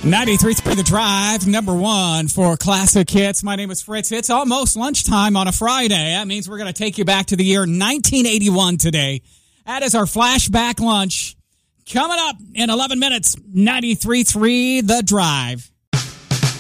93.3 The Drive, number one for classic hits. My name is Fritz. It's almost lunchtime on a Friday. That means we're going to take you back to the year 1981 today. That is our flashback lunch. Coming up in 11 minutes, 93.3 The Drive.